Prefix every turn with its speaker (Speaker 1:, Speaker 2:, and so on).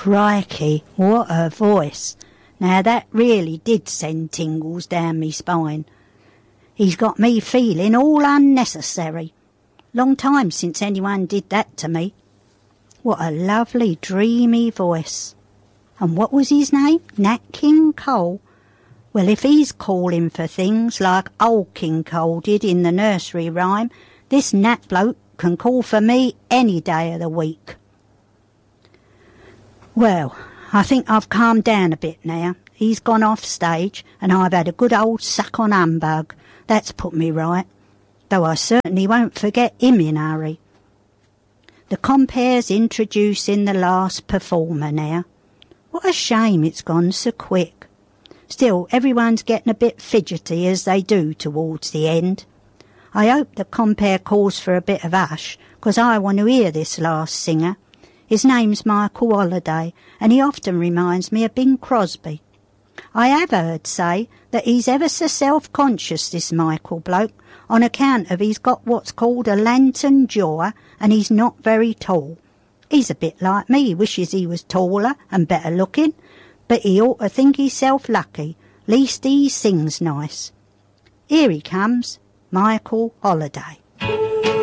Speaker 1: Crikey, what a voice. Now that really did send tingles down me spine. He's got me feeling all unnecessary. Long time since anyone did that to me. What a lovely, dreamy voice. And what was his name? Nat King Cole. Well, if he's calling for things like old King Cole did in the nursery rhyme, this Nat bloke can call for me any day of the week. Well, I think I've calmed down a bit now. He's gone off stage and I've had a good old suck on humbug. That's put me right, though I certainly won't forget him in a hurry. The compare's introducing the last performer now. What a shame it's gone so quick. Still, everyone's getting a bit fidgety as they do towards the end. I hope the compare calls for a bit of hush, 'cause I want to hear this last singer. His name's Michael Holliday, and he often reminds me of Bing Crosby. I have heard say that he's ever so self-conscious, this Michael bloke, on account of he's got what's called a lantern jaw, and he's not very tall. He's a bit like me, wishes he was taller and better looking, but he ought to think himself lucky, least he sings nice. Here he comes, Michael Holliday.